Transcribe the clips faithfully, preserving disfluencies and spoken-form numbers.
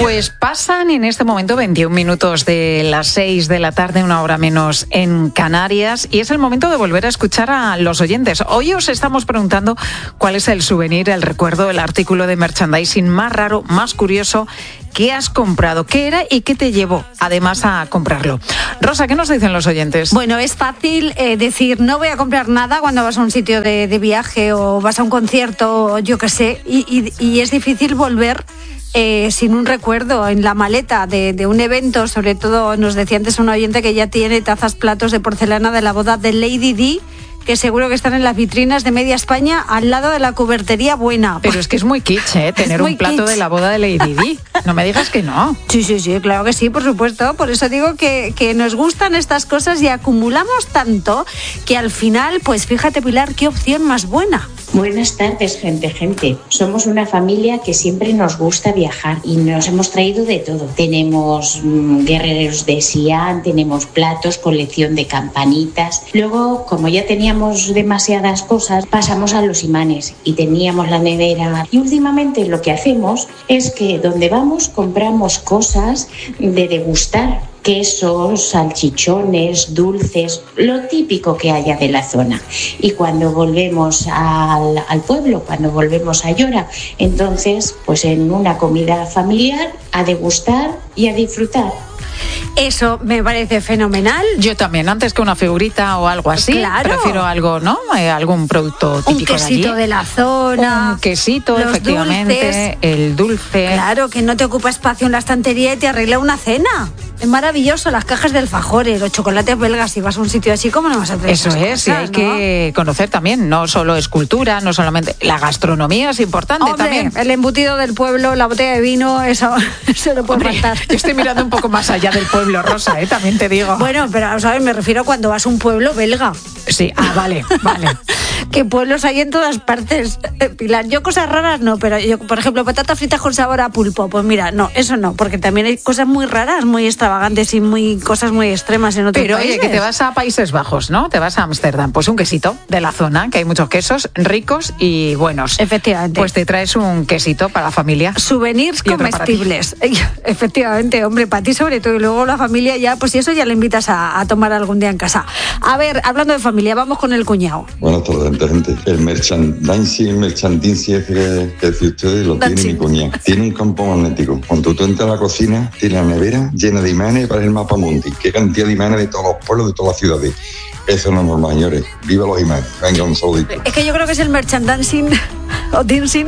Pues pasan en este momento veintiún minutos de las seis de la tarde, una hora menos en Canarias, y es el momento de volver a escuchar a los oyentes. Hoy os estamos preguntando cuál es el souvenir, el recuerdo, el artículo de merchandising más raro, más curioso que has comprado, qué era y qué te llevó además a comprarlo. Rosa, ¿qué nos dicen los oyentes? Bueno, es fácil eh, decir no voy a comprar nada cuando vas a un sitio de, de viaje o vas a un concierto, o yo qué sé, y, y, y es difícil volver Eh, sin un recuerdo en la maleta de, de un evento. Sobre todo nos decía antes un oyente que ya tiene tazas, platos de porcelana de la boda de Lady Di, que seguro que están en las vitrinas de media España al lado de la cubertería buena. Pero es que es muy kitsch, ¿eh? Tener un plato kitsch de la boda de Lady Di. No me digas que no. Sí, sí, sí, claro que sí, por supuesto. Por eso digo que, que nos gustan estas cosas y acumulamos tanto que al final, pues fíjate, Pilar, qué opción más buena. Buenas tardes, gente, gente. Somos una familia que siempre nos gusta viajar y nos hemos traído de todo. Tenemos mmm, guerreros de Xi'an, tenemos platos, colección de campanitas. Luego, como ya teníamos demasiadas cosas, pasamos a los imanes y teníamos la nevera. Y últimamente lo que hacemos es que donde vamos compramos cosas de degustar. Quesos, salchichones, dulces, lo típico que haya de la zona. Y cuando volvemos al, al pueblo, cuando volvemos a Ayora, entonces, pues en una comida familiar, a degustar y a disfrutar. Eso me parece fenomenal. Yo también, antes que una figurita o algo así, claro. Prefiero algo, ¿no? Eh, algún producto típico un quesito de, de la zona. Un quesito, efectivamente, dulces. El dulce. Claro, que no te ocupa espacio en la estantería y te arregla una cena. Es maravilloso, las cajas de alfajores, los chocolates belgas, si vas a un sitio así, ¿cómo no vas a traer Eso es, cosas, y hay ¿no? que conocer también, no solo escultura, no solamente, la gastronomía es importante. Hombre, también. El embutido del pueblo, la botella de vino, eso, eso no puede Hombre, faltar. Yo estoy mirando un poco más allá del pueblo, Rosa, ¿eh? También te digo. Bueno, pero, ¿sabes? Me refiero cuando vas a un pueblo belga. Sí, ah, vale, vale. Que pueblos hay en todas partes, Pilar. Yo cosas raras no, pero yo, por ejemplo, patatas fritas con sabor a pulpo, pues mira, no, eso no, porque también hay cosas muy raras, muy extravagantes y muy cosas muy extremas en otros pero, países. Pero oye, que te vas a Países Bajos, ¿no? Te vas a Ámsterdam, pues un quesito de la zona, que hay muchos quesos ricos y buenos. Efectivamente. Pues te traes un quesito para la familia. Souvenirs comestibles. Efectivamente, hombre, para ti sobre todo, y luego la familia ya, pues si eso ya le invitas a, a tomar algún día en casa. A ver, hablando de familia, vamos con el cuñado. Buenas tardes, gente. El merchandising, merchandising que, que decía ustedes, lo tiene mi cuñado. Tiene un campo magnético. Cuando tú entras a la cocina, tiene la nevera llena de imanes para el mapa mundi. Qué cantidad de imanes de todos los pueblos, de todas las ciudades. Eso no es normal, señores. Viva los imanes. Venga, un saludito. Es que yo creo que es el merchandising o dancing.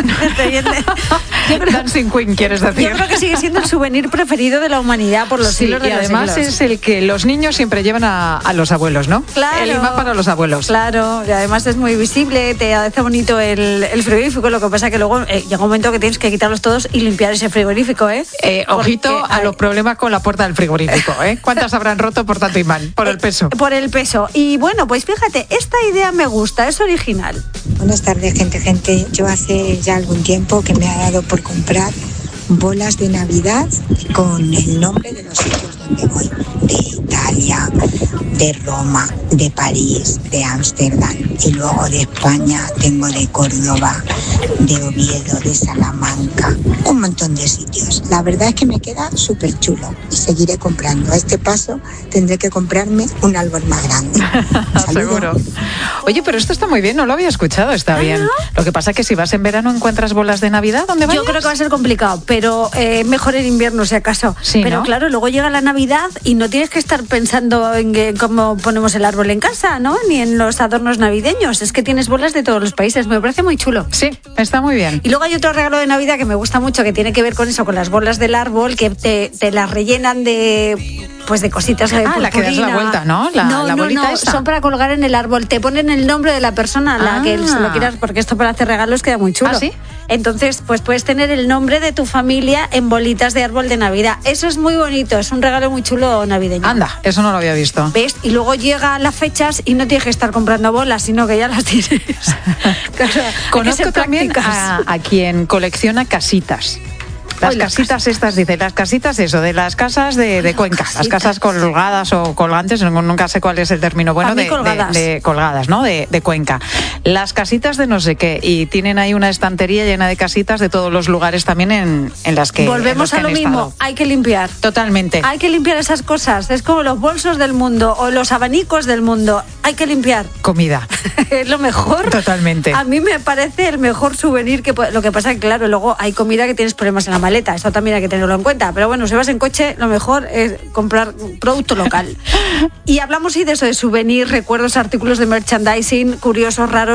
Dancing Queen, quieres decir. Yo creo que sigue siendo el souvenir preferido de la humanidad por los sí, siglos de y los además siglos. Es el que los niños siempre llevan a, a los abuelos, ¿no? Claro. El imán para los abuelos. Claro, y además es muy visible, te hace bonito el, el frigorífico, lo que pasa que luego eh, llega un momento que tienes que quitarlos todos y limpiar ese frigorífico, ¿eh? eh ojito Porque, a ay, los problemas con la puerta del frigorífico, ¿eh? ¿Cuántas habrán roto por tanto imán? Por el peso. Por el peso. Y bueno, pues fíjate, esta idea me gusta, es original. Buenas tardes, gente, gente. Yo hace ya algún tiempo que me ha dado por comprar bolas de Navidad con el nombre de los sitios donde voy, de Italia, de Roma, de París, de Ámsterdam, y luego de España tengo de Córdoba, de Oviedo, de Salamanca, un montón de sitios. La verdad es que me queda súper chulo y seguiré comprando. A este paso tendré que comprarme un árbol más grande. Seguro. Oye, pero esto está muy bien, no lo había escuchado, está bien. Lo que pasa es que si vas en verano encuentras bolas de Navidad, ¿dónde vayas? Yo creo que va a ser complicado, pero eh, mejor en invierno si acaso. Sí, pero ¿no? Claro, luego llega la Navidad y no tienes que estar pensando en que, cómo ponemos el árbol en casa, ¿no? Ni en los adornos navideños. Es que tienes bolas de todos los países, me parece muy chulo. Sí, está muy bien. Y luego hay otro regalo de Navidad que me gusta mucho, que tiene que ver con eso, con las bolas del árbol, que te, te las rellenan de... pues de cositas de ah, la que das la vuelta, ¿no? La, no, la no, bolita no, esta. Son para colgar en el árbol. Te ponen el nombre de la persona a la ah. que se lo quieras, porque esto para hacer regalos queda muy chulo. ¿Ah, sí? Entonces, pues puedes tener el nombre de tu familia en bolitas de árbol de Navidad. Eso es muy bonito, es un regalo muy chulo navideño. Anda, eso no lo había visto. ¿Ves? Y luego llegan las fechas y no tienes que estar comprando bolas, sino que ya las tienes. Claro, conozco también a, a quien colecciona casitas. Las Hoy casitas las estas, dice, las casitas, eso, de las casas de, de Cuenca, las casas colgadas o colgantes, nunca sé cuál es el término bueno, mí de, colgadas. de, de colgadas, ¿no? De, de Cuenca. Las casitas de no sé qué, y tienen ahí una estantería llena de casitas de todos los lugares también en, en las que Volvemos en los que a lo han mismo, estado. hay que limpiar. Totalmente. Hay que limpiar esas cosas, es como los bolsos del mundo o los abanicos del mundo, hay que limpiar. Comida. Es lo mejor. Totalmente. A mí me parece el mejor souvenir que puede, lo que pasa es que claro, luego hay comida que tienes problemas en la maleta, eso también hay que tenerlo en cuenta, pero bueno, si vas en coche lo mejor es comprar producto local. Y hablamos sí de eso, de souvenir, recuerdos, artículos de merchandising, curiosos, raros.